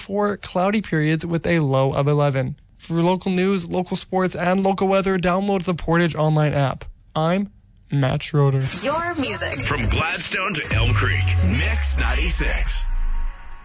for cloudy periods with a low of 11. For local news, local sports, and local weather, download the Portage online app. I'm Matt Schroeder. Your music. From Gladstone to Elm Creek, Mix 96.